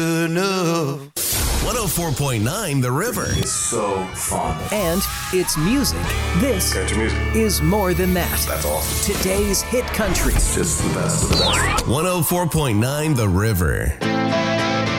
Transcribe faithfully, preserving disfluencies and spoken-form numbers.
enough. one oh four point nine The River. It's so fun. And it's music. This Country music. is more than that. That's awesome. Today's hit country. It's just the best of the best. one oh four point nine The River.